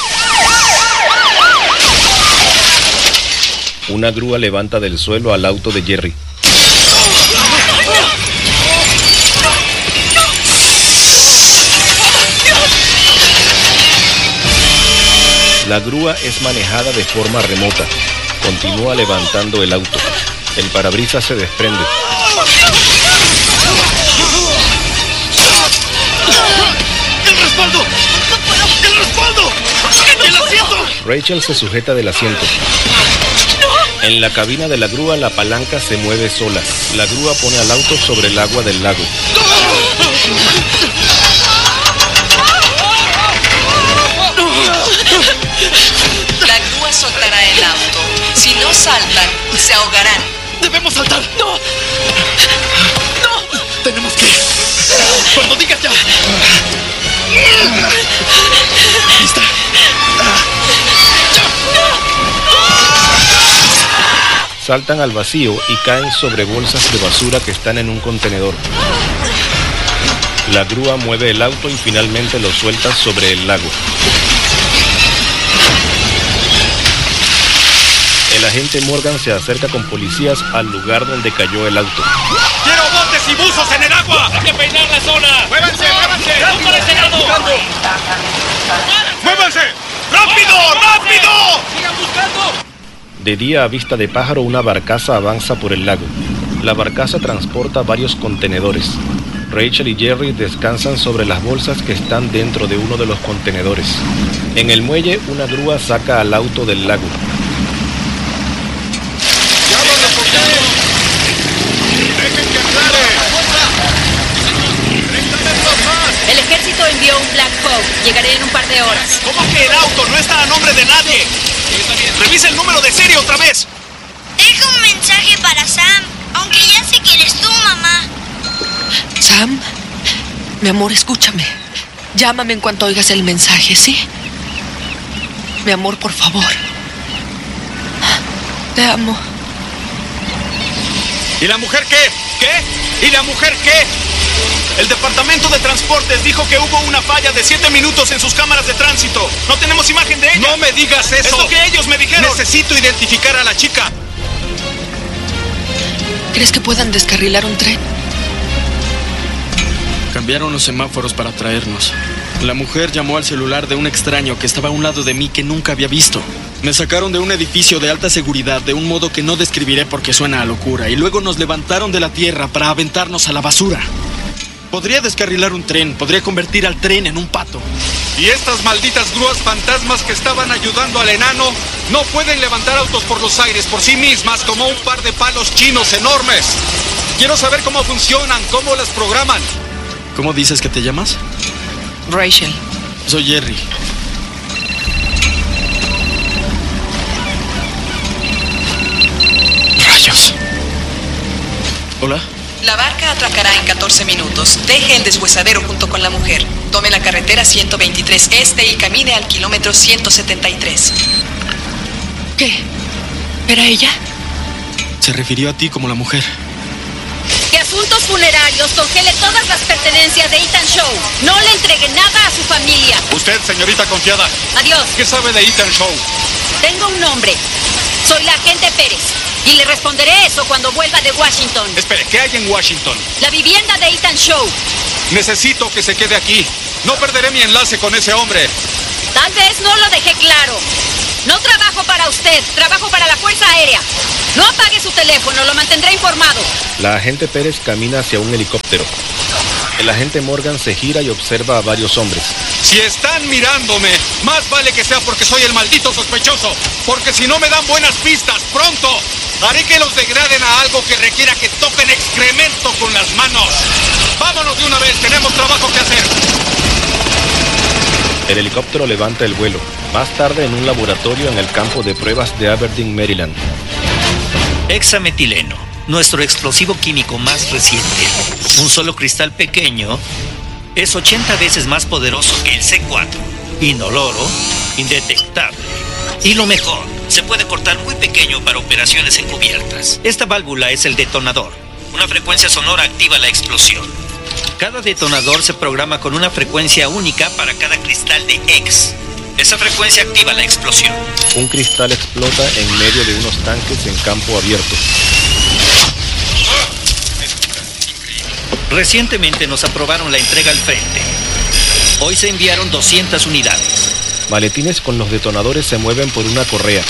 Una grúa levanta del suelo al auto de Jerry. La grúa es manejada de forma remota. Continúa levantando el auto. El parabrisas se desprende. ¡El respaldo! ¡No puedo! ¡El respaldo! ¡El asiento! Rachel se sujeta del asiento. En la cabina de la grúa la palanca se mueve sola. La grúa pone al auto sobre el agua del lago. La grúa soltará el auto. Si no saltan, se ahogarán. ¡Debemos saltar! ¡No! ¡No! ¡Tenemos que ir! ¡Cuando digas ya! ¡Lista! Saltan al vacío y caen sobre bolsas de basura que están en un contenedor. La grúa mueve el auto y finalmente lo suelta sobre el lago. El agente Morgan se acerca con policías al lugar donde cayó el auto. ¡Quiero botes y buzos en el agua! ¡Hay que peinar la zona! ¡Muévanse, muévanse! ¡Rápido, Senado! ¡Muévanse! ¡Rápido, rápido! ¡Sigan buscando! De día, a vista de pájaro, una barcaza avanza por el lago. La barcaza transporta varios contenedores. Rachel y Jerry descansan sobre las bolsas que están dentro de uno de los contenedores. En el muelle, una grúa saca al auto del lago. El ejército envió un Black Hawk. Llegaré en un par de horas. ¿Cómo que el auto no está a nombre de nadie? Revisa el número de serie otra vez. Deja un mensaje para Sam, aunque ya sé que eres tú, mamá. Sam, mi amor, escúchame. Llámame en cuanto oigas el mensaje, ¿sí? Mi amor, por favor. Te amo. ¿Y la mujer qué? ¿Qué? ¿Y la mujer qué? El departamento de transportes dijo que hubo una falla de 7 minutos en sus cámaras de tránsito. No tenemos imagen de ella. No me digas eso. Es lo que ellos me dijeron. Necesito identificar a la chica. ¿Crees que puedan descarrilar un tren? Cambiaron los semáforos para traernos. La mujer llamó al celular de un extraño que estaba a un lado de mí que nunca había visto. Me sacaron de un edificio de alta seguridad de un modo que no describiré porque suena a locura. Y luego nos levantaron de la tierra para aventarnos a la basura. Podría descarrilar un tren, podría convertir al tren en un pato. Y estas malditas grúas fantasmas que estaban ayudando al enano no pueden levantar autos por los aires por sí mismas como un par de palos chinos enormes. Quiero saber cómo funcionan, cómo las programan. ¿Cómo dices que te llamas? Rachel. Soy Jerry. Rayos. Hola. La barca atracará en 14 minutos. Deje el deshuesadero junto con la mujer. Tome la carretera 123 este y camine al kilómetro 173. ¿Qué? ¿Era ella? Se refirió a ti como la mujer. Que Asuntos Funerarios congele todas las pertenencias de Ethan Shaw. No le entregue nada a su familia. Usted, señorita confiada. Adiós. ¿Qué sabe de Ethan Shaw? Tengo un nombre. Soy la agente Pérez. Y le responderé eso cuando vuelva de Washington. Espere, ¿qué hay en Washington? La vivienda de Ethan Shaw. Necesito que se quede aquí. No perderé mi enlace con ese hombre. Tal vez no lo dejé claro. No trabajo para usted, trabajo para la Fuerza Aérea. No apague su teléfono, lo mantendré informado. La agente Pérez camina hacia un helicóptero. El agente Morgan se gira y observa a varios hombres. Si están mirándome, más vale que sea porque soy el maldito sospechoso. Porque si no me dan buenas pistas, pronto haré que los degraden a algo que requiera que toquen excremento con las manos. Vámonos de una vez, tenemos trabajo que hacer. El helicóptero levanta el vuelo. Más tarde en un laboratorio en el campo de pruebas de Aberdeen, Maryland. Hexametileno, nuestro explosivo químico más reciente. Un solo cristal pequeño es 80 veces más poderoso que el C4. Inoloro, indetectable. Y lo mejor, se puede cortar muy pequeño para operaciones encubiertas. Esta válvula es el detonador. Una frecuencia sonora activa la explosión. Cada detonador se programa con una frecuencia única para cada cristal de X. Esa frecuencia activa la explosión. Un cristal explota en medio de unos tanques en campo abierto. Recientemente nos aprobaron la entrega al frente. Hoy se enviaron 200 unidades. Maletines con los detonadores se mueven por una correa.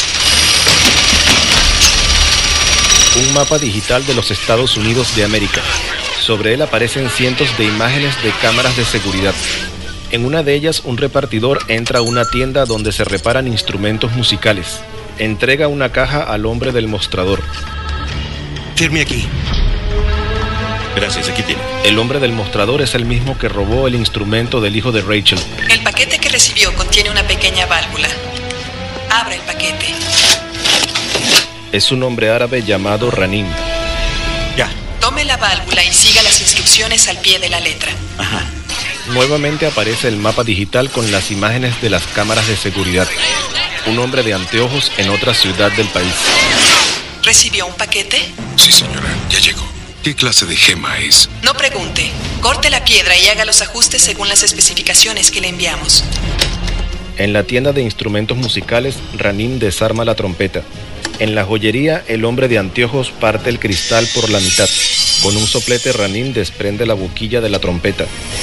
Un mapa digital de los Estados Unidos de América. Sobre él aparecen cientos de imágenes de cámaras de seguridad. En una de ellas, un repartidor entra a una tienda donde se reparan instrumentos musicales. Entrega una caja al hombre del mostrador. Firme aquí. Gracias, aquí tiene. El hombre del mostrador es el mismo que robó el instrumento del hijo de Rachel. El paquete que recibió contiene una pequeña válvula. Abra el paquete. Es un hombre árabe llamado Ranim. Ya. Tome la válvula y siga las instrucciones al pie de la letra. Ajá. Nuevamente aparece el mapa digital con las imágenes de las cámaras de seguridad. Un hombre de anteojos en otra ciudad del país. ¿Recibió un paquete? Sí, señora, ya llegó. ¿Qué clase de gema es? No pregunte. Corte la piedra y haga los ajustes según las especificaciones que le enviamos. En la tienda de instrumentos musicales, Ranim desarma la trompeta. En la joyería, el hombre de anteojos parte el cristal por la mitad. Con un soplete, Ranim desprende la boquilla de la trompeta.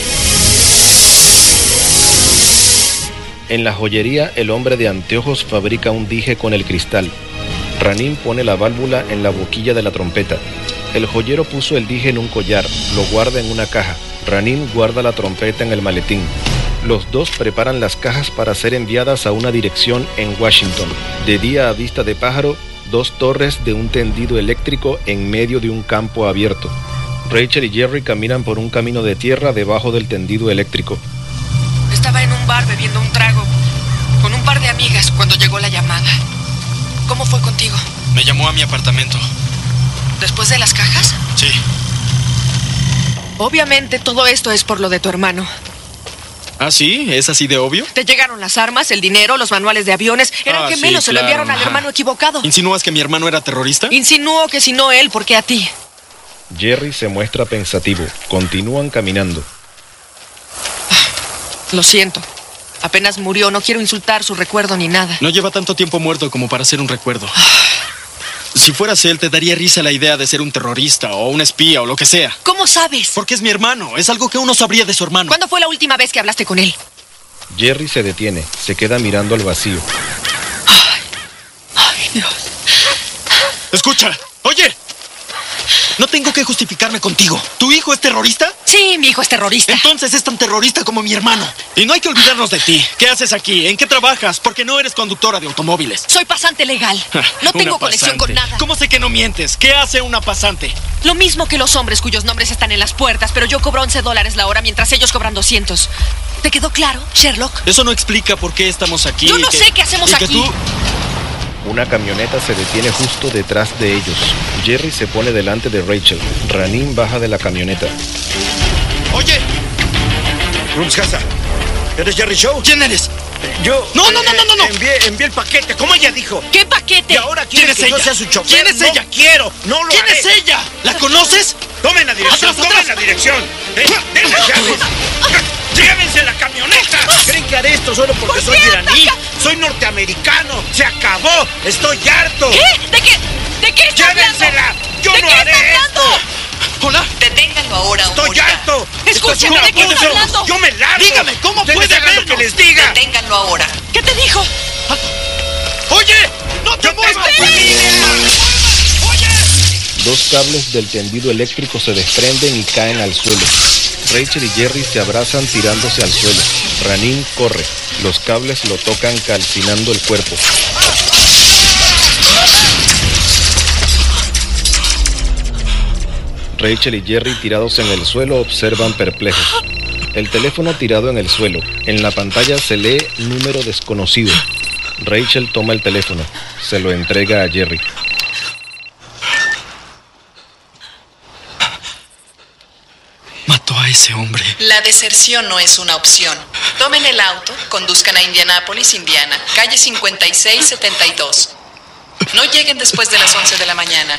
En la joyería, el hombre de anteojos fabrica un dije con el cristal. Ranim pone la válvula en la boquilla de la trompeta. El joyero puso el dije en un collar, lo guarda en una caja. Ranim guarda la trompeta en el maletín. Los dos preparan las cajas para ser enviadas a una dirección en Washington. De día, a vista de pájaro, dos torres de un tendido eléctrico en medio de un campo abierto. Rachel y Jerry caminan por un camino de tierra debajo del tendido eléctrico. Estaba en un bar bebiendo un trago con un par de amigas cuando llegó la llamada. ¿Cómo fue contigo? Me llamó a mi apartamento. ¿Después de las cajas? Sí. Obviamente todo esto es por lo de tu hermano. ¿Ah, sí? ¿Es así de obvio? Te llegaron las armas, el dinero, los manuales de aviones. Eran gemelos, sí, se lo claro, enviaron al hermano equivocado. ¿Insinúas que mi hermano era terrorista? Insinúo que si no él, ¿por qué a ti? Jerry se muestra pensativo. Continúan caminando. Lo siento. Apenas murió, no quiero insultar su recuerdo ni nada. No lleva tanto tiempo muerto como para ser un recuerdo. Si fueras él, te daría risa la idea de ser un terrorista o un espía o lo que sea. ¿Cómo sabes? Porque es mi hermano. Es algo que uno sabría de su hermano. ¿Cuándo fue la última vez que hablaste con él? Jerry se detiene. Se queda mirando al vacío. Ay, Dios. Escucha. Oye. No tengo que justificarme contigo. ¿Tu hijo es terrorista? Sí, mi hijo es terrorista. Entonces es tan terrorista como mi hermano. Y no hay que olvidarnos de ti. ¿Qué haces aquí? ¿En qué trabajas? Porque no eres conductora de automóviles. Soy pasante legal. No tengo conexión con nada. ¿Cómo sé que no mientes? ¿Qué hace una pasante? Lo mismo que los hombres cuyos nombres están en las puertas, pero yo cobro $11 la hora mientras ellos cobran 200. ¿Te quedó claro, Sherlock? Eso no explica por qué estamos aquí. Yo no sé qué hacemos aquí. Una camioneta se detiene justo detrás de ellos. Jerry se pone delante de Rachel. Ranim baja de la camioneta. ¡Oye! Rumscasa, ¿eres Jerry Shaw? ¿Quién eres? Yo... No. Envié el paquete, como ella dijo. ¿Qué paquete? Y ahora quieres que yo sea su chofer. ¿Quién es ella? Quiero, no lo ¿Quién haré. es ella? ¿La conoces? Tomen la dirección, ¡Atrás! tomen la dirección. ¡Den las llaves! ¡Llévense la camioneta! ¿Creen que haré esto solo porque soy iraní? Soy norteamericano. ¡Se acabó! ¡Estoy harto! ¿Qué? ¿De qué estás hablando? ¡Llévensela! ¡Yo ¿De no qué haré estás esto! hablando? Hola. Deténganlo ahora. ¡Estoy harto! Escúchame, ¿de qué estás hablando? ¡Yo me largo! Dígame, ¿cómo puede hagan lo que les diga? Deténganlo ahora. ¿Qué te dijo? ¡Oye! ¡No te muevas! Dos cables del tendido eléctrico se desprenden y caen al suelo. Rachel y Jerry se abrazan tirándose al suelo. Ranim corre. Los cables lo tocan calcinando el cuerpo. Rachel y Jerry tirados en el suelo observan perplejos. El teléfono tirado en el suelo. En la pantalla se lee número desconocido. Rachel toma el teléfono. Se lo entrega a Jerry. Mató a ese hombre. La deserción no es una opción. Tomen el auto, conduzcan a Indianápolis, Indiana, calle 5672. No lleguen después de las 11 de la mañana.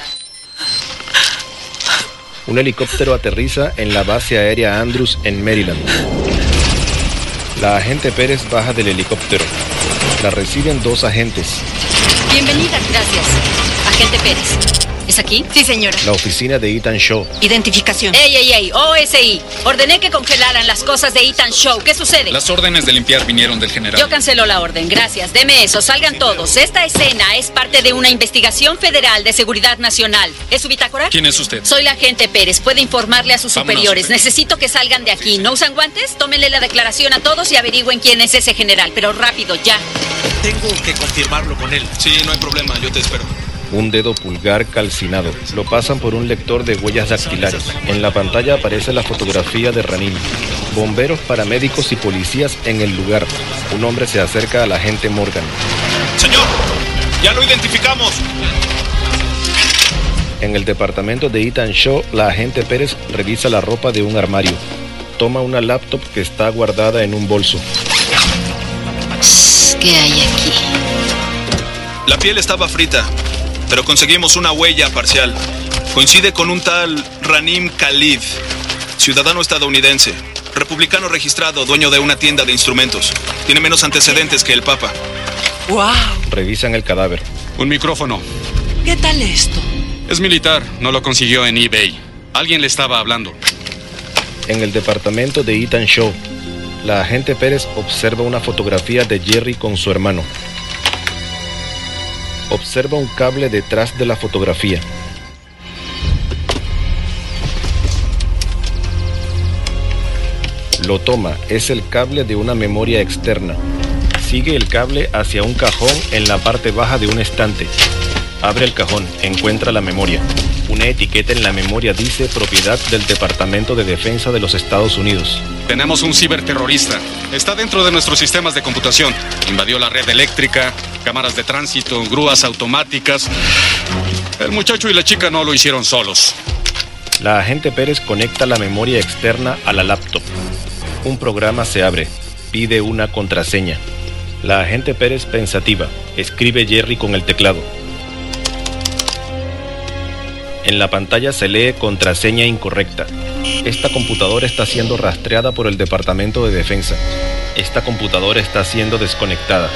Un helicóptero aterriza en la base aérea Andrews en Maryland. La agente Pérez baja del helicóptero. La reciben dos agentes. Bienvenida, gracias. Agente Pérez. ¿Es aquí? Sí, señora. La oficina de Ethan Shaw. Identificación. ¡Ey! OSI. Ordené que congelaran las cosas de Ethan Shaw. ¿Qué sucede? Las órdenes de limpiar vinieron del general. Yo cancelo la orden. Gracias. Deme eso. Salgan todos. Esta escena es parte de una investigación federal de seguridad nacional. ¿Es su bitácora? ¿Quién es usted? Soy la agente Pérez. Puede informarle a sus Vámonos, superiores. superior. Necesito que salgan de aquí. ¿No usan guantes? Tómenle la declaración a todos y averigüen quién es ese general. Pero rápido, ya. Tengo que confirmarlo con él. Sí, no hay problema, yo te espero. Un dedo pulgar calcinado. Lo pasan por un lector de huellas dactilares. En la pantalla aparece la fotografía de Ranim. Bomberos, paramédicos y policías en el lugar. Un hombre se acerca a la agente Morgan. Señor, ya lo identificamos. En el departamento de Ethan Shaw, la agente Pérez revisa la ropa de un armario. Toma una laptop que está guardada en un bolso. ¿Qué hay aquí? La piel estaba frita, pero conseguimos una huella parcial. Coincide con un tal Ranim Khalid, ciudadano estadounidense, republicano registrado, dueño de una tienda de instrumentos. Tiene menos antecedentes que el Papa. ¡Wow! Revisan el cadáver. Un micrófono. ¿Qué tal esto? Es militar, no lo consiguió en eBay. Alguien le estaba hablando. En el departamento de Ethan Shaw, la agente Pérez observa una fotografía de Jerry con su hermano. Observa un cable detrás de la fotografía. Lo toma, es el cable de una memoria externa. Sigue el cable hacia un cajón en la parte baja de un estante. Abre el cajón, encuentra la memoria. Una etiqueta en la memoria dice propiedad del Departamento de Defensa de los Estados Unidos. Tenemos un ciberterrorista. Está dentro de nuestros sistemas de computación. Invadió la red eléctrica, cámaras de tránsito, grúas automáticas. El muchacho y la chica no lo hicieron solos. La agente Pérez conecta la memoria externa a la laptop. Un programa se abre. Pide una contraseña. La agente Pérez, pensativa, escribe Jerry con el teclado. En la pantalla se lee contraseña incorrecta. Esta computadora está siendo rastreada por el Departamento de Defensa. Esta computadora está siendo desconectada.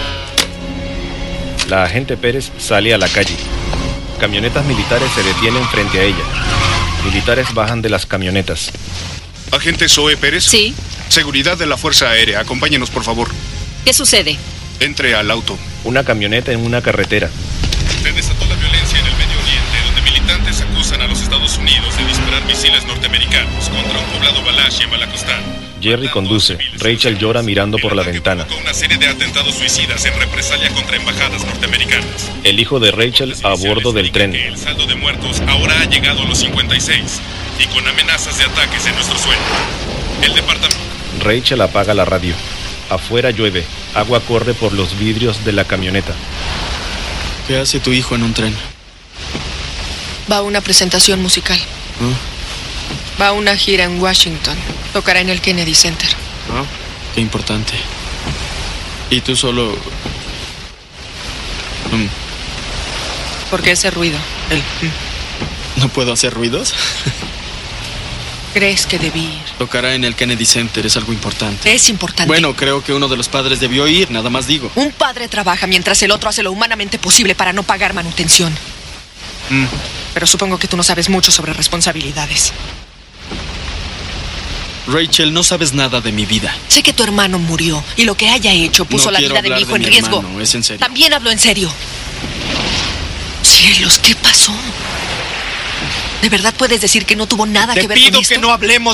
La agente Pérez sale a la calle. Camionetas militares se detienen frente a ella. Militares bajan de las camionetas. ¿Agente Zoe Pérez? Sí. Seguridad de la Fuerza Aérea, acompáñenos por favor. ¿Qué sucede? Entre al auto. Una camioneta en una carretera. Se desató la violencia en el Medio Oriente, donde militantes acusan a los Estados Unidos Unidos de disparar misiles norteamericanos contra un poblado Balash en Balacostán. Jerry conduce. Rachel llora mirando por la ventana. Con una serie de atentados suicidas en represalia contra embajadas norteamericanas. El hijo de Rachel a bordo del tren. El saldo de muertos ahora ha llegado a los 56 y con amenazas de ataques en nuestro suelo. El departamento... Rachel apaga la radio. Afuera llueve. Agua corre por los vidrios de la camioneta. ¿Qué hace tu hijo en un tren? Va a una presentación musical. Va a una gira en Washington. Tocará en el Kennedy Center. Qué importante. ¿Y tú solo...? ¿Por qué ese ruido? ¿No puedo hacer ruidos? ¿Crees que debí ir? Tocará en el Kennedy Center, es algo importante. Es importante. Bueno, creo que uno de los padres debió ir, nada más digo. Un padre trabaja mientras el otro hace lo humanamente posible para no pagar manutención. Pero supongo que tú no sabes mucho sobre responsabilidades. Rachel, no sabes nada de mi vida. Sé que tu hermano murió y lo que haya hecho puso la vida de mi hijo en riesgo. Hermano, es en serio. También hablo en serio. Cielos, ¿qué pasó? ¿De verdad puedes decir que no tuvo nada que ver con esto? Te pido que no hablemos